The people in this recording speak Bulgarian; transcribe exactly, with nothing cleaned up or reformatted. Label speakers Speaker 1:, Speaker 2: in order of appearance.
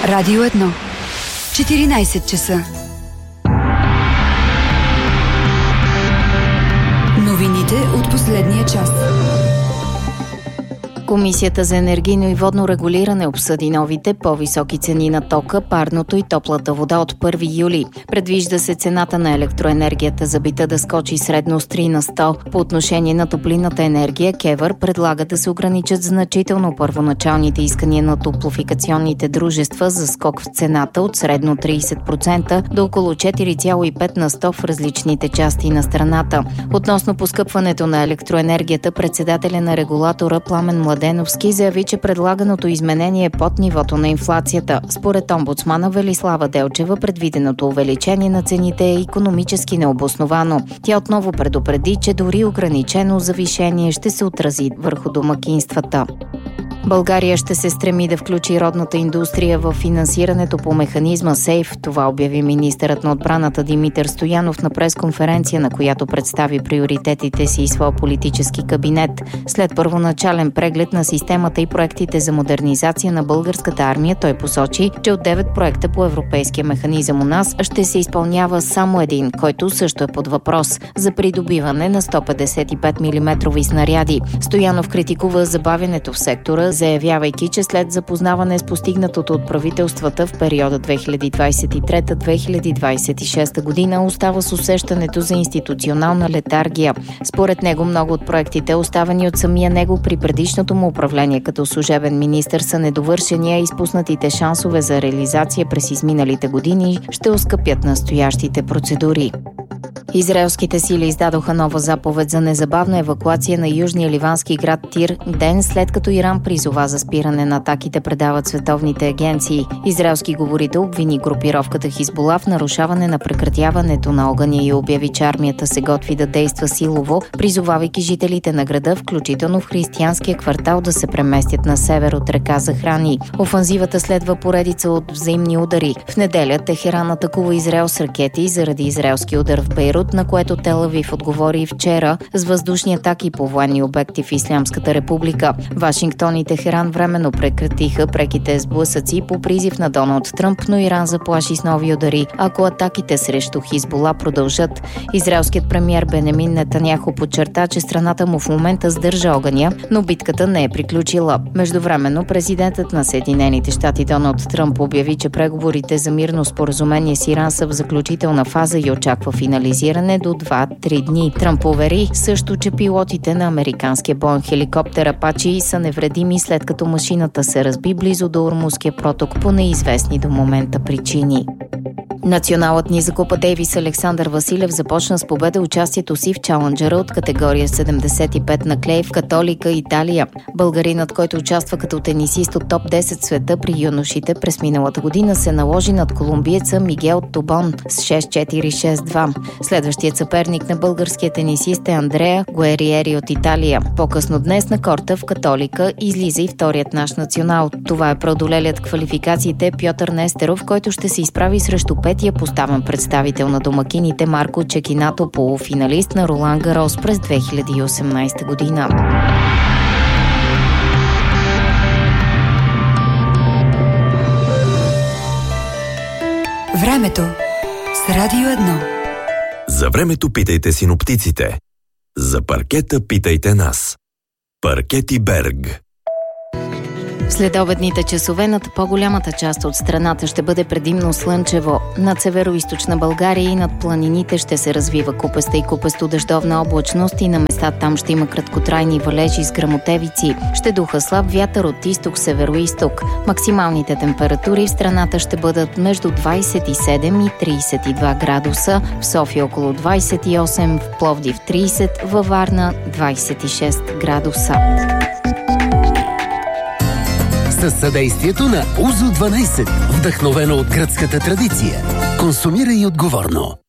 Speaker 1: Радио едно. четиринайсет часа. Новините от последния час.
Speaker 2: Комисията за енергийно и водно регулиране обсъди новите по-високи цени на тока, парното и топлата вода от първи юли. Предвижда се цената на електроенергията за бита да скочи средно с три на сто. По отношение на топлинната енергия, КЕВР предлага да се ограничат значително първоначалните искания на топлофикационните дружества за скок в цената от средно трийсет процента до около четири цяло и пет на сто в различните части на страната. Относно поскъпването на електроенергията, председателя на регулатора Пламен Младеновски заяви, че предлаганото изменение е под нивото на инфлацията. Според омбудсмана Велислава Делчева, предвиденото увеличение на цените е икономически необосновано. Тя отново предупреди, че дори ограничено завишение ще се отрази върху домакинствата. България ще се стреми да включи родната индустрия в финансирането по механизма СЕЙФ. Това обяви министърът на отбраната Димитър Стоянов на пресконференция, на която представи приоритетите си и своя политически кабинет. След първоначален преглед на системата и проектите за модернизация на българската армия, той посочи, че от девет проекта по европейския механизъм у нас ще се изпълнява само един, който също е под въпрос – за придобиване на сто петдесет и пет милиметрови снаряди. Стоянов критикува забавянето в сектора, заявявайки, че след запознаване с постигнатото от правителствата в периода две хиляди двадесет и трета - две хиляди двадесет и шеста година остава с усещането за институционална летаргия. Според него много от проектите, оставени от самия него при предишното му управление като служебен министър, са недовършени, а изпуснатите шансове за реализация през изминалите години ще оскъпят настоящите процедури. Израелските сили издадоха нова заповед за незабавна евакуация на южния ливански град Тир, ден след като Иран призова за спиране на атаките, предават световните агенции. Израелски говорител обвини групировката Хизбула в нарушаване на прекратяването на огъня и обяви, че армията се готви да действа силово, призовавайки жителите на града, включително в християнския квартал, да се преместят на север от река Захрани. Офанзивата следва поредица от взаимни удари. В неделя Техеран атакува Израел с ракети заради израелски удар в Бейрут, на което Тел Авив отговори и вчера с въздушни атаки по военни обекти в Ислямската република. Вашингтон и Техеран временно прекратиха преките сблъсъци по призив на Доналд Тръмп, но Иран заплаши с нови удари, ако атаките срещу Хизбула продължат. Израелският премиер Бенемин Нетаняху подчерта, че страната му в момента сдържа огъня, но битката не е приключила. Междувременно президентът на Съединените щати Доналд Тръмп обяви, че преговорите за мирно споразумение с Иран са в заключителна фаза и очаква финализиране до два-три дни. Тръмп увери също, че пилотите на американския Боинг хеликоптер Апачи са невредими, след като машината се разби близо до Ормузския проток по неизвестни до момента причини. Националът ни за Купа Дейвис Александър Василев започна с победа участието си в чаленджера от категория седемдесет и пет на клей в Католика, Италия. Българинът, който участва като тенисист от топ десет в света при юношите през миналата година, се наложи над колумбиеца Мигел Тобон с шест четири - шест два. Следващият съперник на българския тенисист е Андреа Гуериери от Италия. По-късно днес на корта в Католика излиза и вторият наш национал. Това е преодолелият квалификациите Пьотър Нестеров, който ще се изправи срещу петия поставен представител на домакините Марко Чекинато, полуфиналист на Ролан Гарос през две хиляди и осемнадесета година.
Speaker 1: Времето с Радио едно.
Speaker 3: За времето питайте синоптиците. За паркета питайте нас. Паркети Берг.
Speaker 2: Следобедните часове над по-голямата част от страната ще бъде предимно слънчево. Над североизточна България и над планините ще се развива купеста и купесто-дъждовна облачност и на места там ще има краткотрайни валежи с гръмотевици. Ще духа слаб вятър от изток-североизток. Максималните температури в страната ще бъдат между двадесет и седем и тридесет и два градуса, в София около двадесет и осем, в Пловдив тридесет, във Варна двадесет и шест градуса.
Speaker 4: Със съдействието на Узо дванадесет, вдъхновено от гръцката традиция. Консумирай отговорно.